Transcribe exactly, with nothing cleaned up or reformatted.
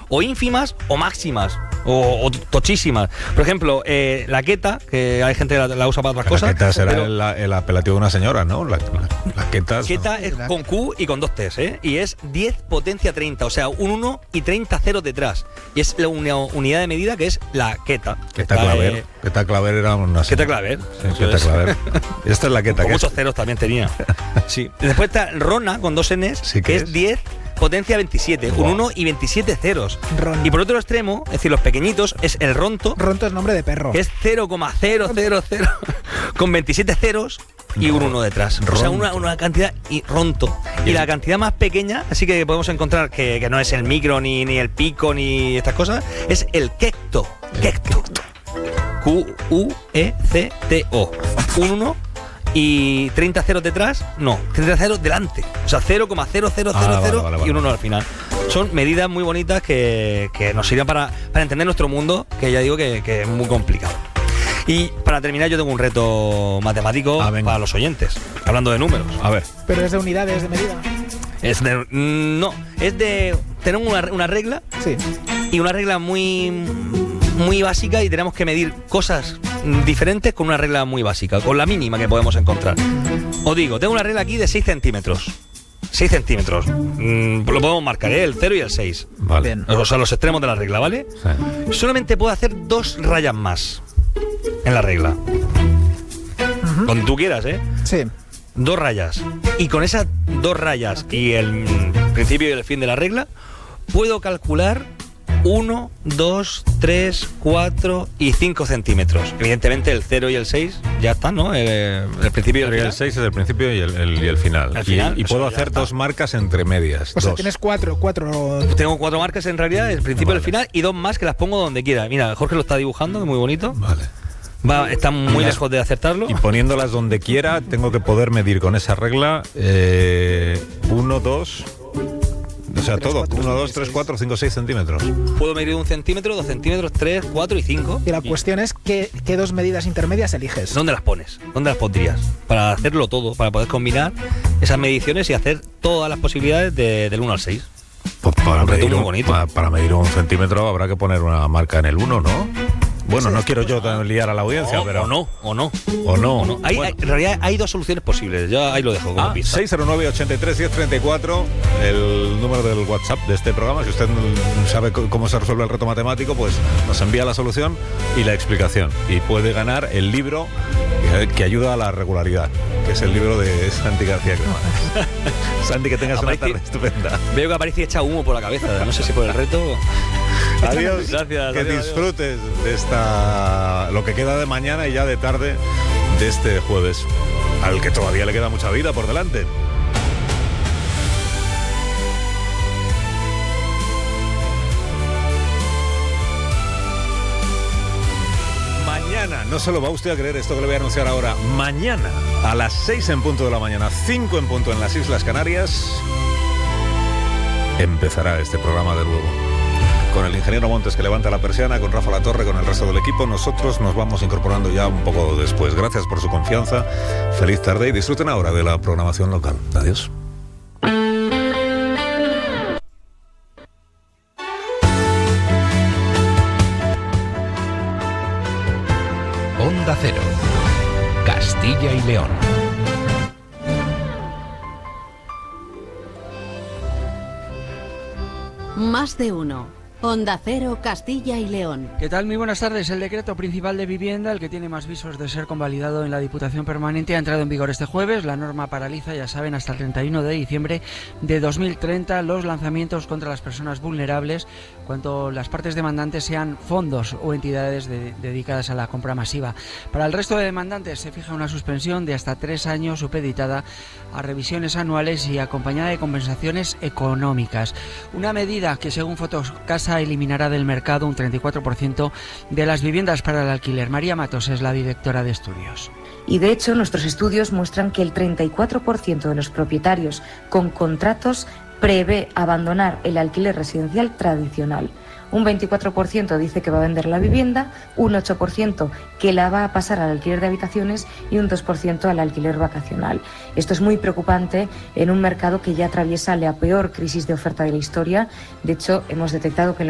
o ínfimas o máximas. O, o tochísimas. Por ejemplo, eh, la queta, que hay gente que la, la usa para otras la cosas. La queta será pero, el, el apelativo de una señora, ¿no? La, la, la queta, queta es con Q y con dos T's, ¿eh? Y es diez potencia treinta, o sea, un uno y treinta ceros detrás. Y es la una unidad de medida que es la queta. Queta claver. Eh, queta claver era una señora. Queta claver. Sí, queta claver. Esta es la queta. Con muchos ceros también tenía. Sí. Después está Rona con dos N's, sí, que es, es diez potencia veintisiete, wow. Un uno y veintisiete ceros. Ron. Y por otro extremo, es decir, los pequeñitos, es el Ronto. Ronto es nombre de perro. Que es cero coma cero cero cero con veintisiete ceros y un uno detrás. Ronto. O sea, una, una cantidad y Ronto. Y la cantidad más pequeña, así que podemos encontrar que, que no es el micro, ni, ni el pico, ni estas cosas, es el quecto. Quecto. Q U E C T O. Un uno y treinta ceros detrás, no, treinta ceros delante. O sea, cero coma cero cero cero ah, cero vale, vale, vale. Y un uno al final. Son medidas muy bonitas que, que nos sirven para, para entender nuestro mundo, que ya digo que, que es muy complicado. Y para terminar, yo tengo un reto matemático ah, para los oyentes, hablando de números. A ver. Pero es de unidades de medida. Es de, no, es de tener una, una regla. Sí. Y una regla muy, muy básica, y tenemos que medir cosas diferentes con una regla muy básica, con la mínima que podemos encontrar. Os digo, tengo una regla aquí de seis centímetros. seis centímetros. Mm, lo podemos marcar, ¿eh? El cero y el seis. Vale. Bien. O sea, los extremos de la regla, ¿vale? Sí. Solamente puedo hacer dos rayas más en la regla. Uh-huh. Cuando tú quieras, ¿eh? Sí. Dos rayas. Y con esas dos rayas y el principio y el fin de la regla, puedo calcular uno, dos, tres, cuatro y cinco centímetros. Evidentemente el cero y el seis ya están, ¿no? El, el principio y el final. El seis es el principio y el, el, y el final. El final y, y puedo hacer dos marcas entre medias. O sea, dos. tienes cuatro, cuatro. Tengo cuatro marcas en realidad, el principio y vale. el final, y dos más que las pongo donde quiera. Mira, Jorge lo está dibujando, muy bonito. Vale. Va, está muy las, lejos de acertarlo. Y poniéndolas donde quiera, tengo que poder medir con esa regla eh, uno, dos... O sea, todo, uno, dos, tres, cuatro, cinco, seis centímetros. Puedo medir un centímetro, dos centímetros, tres, cuatro y cinco. Y la cuestión es qué, qué dos medidas intermedias eliges. ¿Dónde las pones? ¿Dónde las pondrías? Para hacerlo todo, para poder combinar esas mediciones y hacer todas las posibilidades de, del uno al seis. Pues para, medir un, bonito. Para, para medir un centímetro habrá que poner una marca en el uno, ¿no? Bueno, sí, no quiero yo liar a la audiencia, o, pero... O no, o no. O no. O no. Hay, bueno. hay, en realidad hay dos soluciones posibles, yo ahí lo dejo como ah, pista. seis cero nueve, ochenta y tres, diez treinta y cuatro, el número del WhatsApp de este programa. Si usted sabe cómo se resuelve el reto matemático, pues nos envía la solución y la explicación. Y puede ganar el libro que ayuda a la regularidad, que es el libro de Santi García Cremades. Santi, que tengas Aparici, una tarde estupenda. Veo que aparece echa humo por la cabeza, no sé si por el reto... Adiós, gracias. Que adiós, disfrutes adiós. de esta, lo que queda de mañana y ya de tarde de este jueves, al que todavía le queda mucha vida por delante. Mañana, no se lo va usted a creer esto que le voy a anunciar ahora, mañana a las seis en punto de la mañana, cinco en punto en las Islas Canarias, empezará este programa de nuevo. Con el ingeniero Montes, que levanta la persiana, con Rafa Latorre, con el resto del equipo. Nosotros nos vamos incorporando ya un poco después. Gracias por su confianza. Feliz tarde y disfruten ahora de la programación local. Adiós. Onda Cero. Castilla y León. Más de uno. Onda Cero, Castilla y León. ¿Qué tal? Muy buenas tardes. El decreto principal de vivienda, el que tiene más visos de ser convalidado en la Diputación Permanente, ha entrado en vigor este jueves. La norma paraliza, ya saben, hasta el treinta y uno de diciembre de dos mil treinta los lanzamientos contra las personas vulnerables cuando las partes demandantes sean fondos o entidades de, dedicadas a la compra masiva. Para el resto de demandantes se fija una suspensión de hasta tres años supeditada a revisiones anuales y acompañada de compensaciones económicas. Una medida que, según Fotocasa, eliminará del mercado un treinta y cuatro por ciento de las viviendas para el alquiler. María Matos es la directora de estudios. Y de hecho nuestros estudios muestran que el treinta y cuatro por ciento de los propietarios con contratos prevé abandonar el alquiler residencial tradicional. Un veinticuatro por ciento dice que va a vender la vivienda, un ocho por ciento que la va a pasar al alquiler de habitaciones y un dos por ciento al alquiler vacacional. Esto es muy preocupante en un mercado que ya atraviesa la peor crisis de oferta de la historia. De hecho, hemos detectado que